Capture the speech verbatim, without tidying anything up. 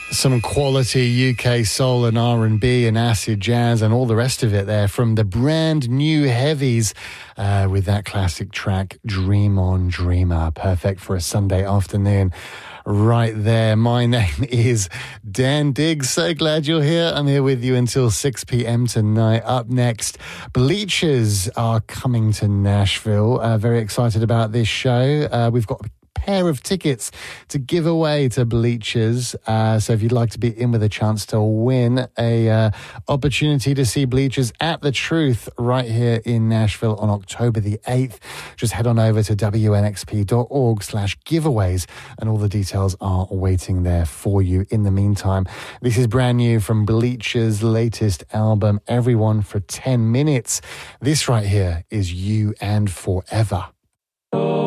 Some quality U K soul and R and B and acid jazz and all the rest of it there from the brand new Heavies uh, with that classic track, Dream On Dreamer. Perfect for a Sunday afternoon right there. My name is Dan Diggs. So glad you're here. I'm here with you until six p.m. tonight. Up next, Bleachers are coming to Nashville. Uh, very excited about this show. Uh, we've got pair of tickets to give away to Bleachers. Uh, so if you'd like to be in with a chance to win a uh, opportunity to see Bleachers at The Truth right here in Nashville on October the eighth, just head on over to w n x p dot org slash giveaways and all the details are waiting there for you. In the meantime, this is brand new from Bleachers' latest album, Everyone for ten minutes. This right here is You and Forever.